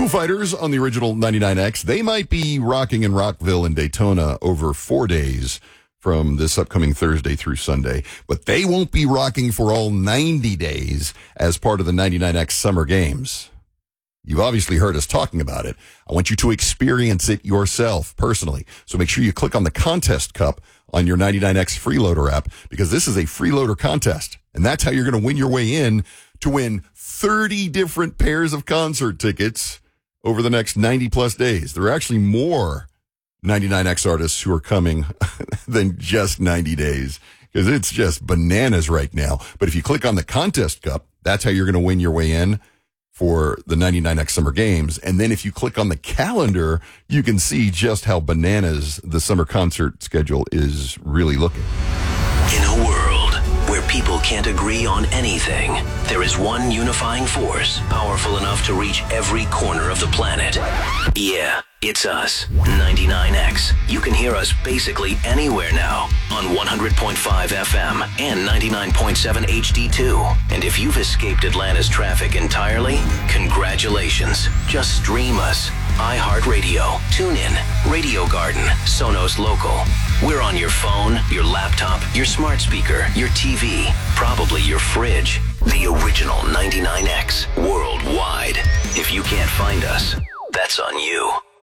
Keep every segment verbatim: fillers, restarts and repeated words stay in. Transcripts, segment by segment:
Foo Fighters on the original ninety-nine X. They might be rocking in Rockville and Daytona over four days from this upcoming Thursday through Sunday, but they won't be rocking for all ninety days as part of the ninety-nine X Summer Games. You've obviously heard us talking about it. I want you to experience it yourself personally. So make sure you click on the contest cup on your ninety-nine X Freeloader app, because this is a freeloader contest. And that's how you're going to win your way in to win thirty different pairs of concert tickets over the next ninety plus days. There are actually more ninety-nine X artists who are coming than just ninety days, because it's just bananas right now. But if you click on the contest cup, that's how you're going to win your way in for the ninety-nine X Summer Games. And then if you click on the calendar, you can see just how bananas the summer concert schedule is really looking. In a world where people can't agree on anything, there is one unifying force powerful enough to reach every corner of the planet. Yeah, it's us, ninety-nine X. You can hear us basically anywhere now on one hundred point five F M and ninety-nine point seven H D two. And if you've escaped Atlanta's traffic entirely, congratulations. Just stream us. iHeartRadio, TuneIn, Radio Garden, Sonos Local. We're on your phone, your laptop, your smart speaker, your T V, probably your fridge. The original ninety-nine X worldwide. If you can't find us, that's on you.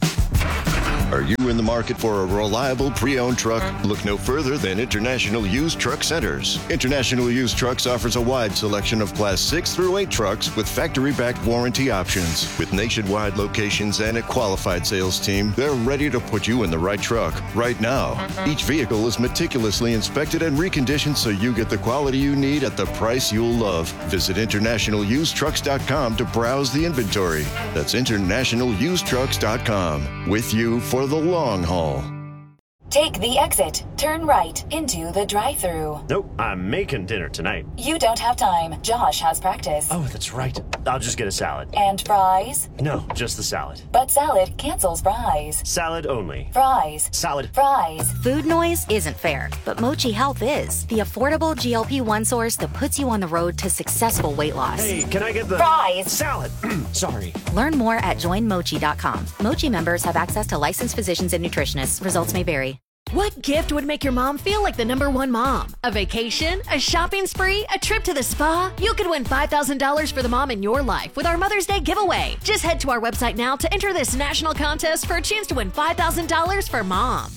Are you in the market for a reliable pre-owned truck? Look no further than International Used Truck Centers. International Used Trucks offers a wide selection of Class six through eight trucks with factory-backed warranty options. With nationwide locations and a qualified sales team, they're ready to put you in the right truck right now. Each vehicle is meticulously inspected and reconditioned so you get the quality you need at the price you'll love. Visit international used trucks dot com to browse the inventory. That's international used trucks dot com. With you for the long haul. Take the exit. Turn right into the drive-thru. Nope, I'm making dinner tonight. You don't have time. Josh has practice. Oh, that's right. I'll just get a salad. And fries? No, just the salad. But salad cancels fries. Salad only. Fries. Salad. Fries. Food noise isn't fair, but Mochi Health is. The affordable G L P one source that puts you on the road to successful weight loss. Hey, can I get the... Fries. Salad. Sorry. Learn more at join mochi dot com. Mochi members have access to licensed physicians and nutritionists. Results may vary. What gift would make your mom feel like the number one mom? A vacation? A shopping spree? A trip to the spa? You could win five thousand dollars for the mom in your life with our Mother's Day giveaway. Just head to our website now to enter this national contest for a chance to win five thousand dollars for mom.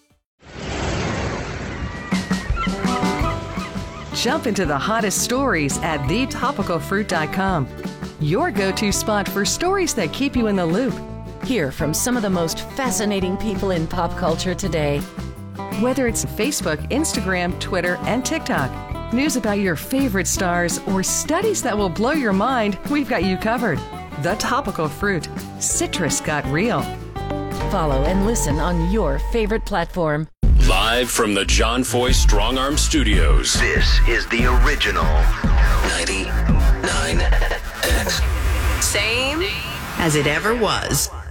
Jump into the hottest stories at the topical fruit dot com. Your go-to spot for stories that keep you in the loop. Hear from some of the most fascinating people in pop culture today. Whether it's Facebook, Instagram, Twitter, and TikTok, news about your favorite stars, or studies that will blow your mind, we've got you covered. The Topical Fruit. Citrus got real. Follow and listen on your favorite platform. Live from the John Foy Strong Arm Studios. This is the original ninety-nine X. Same as it ever was.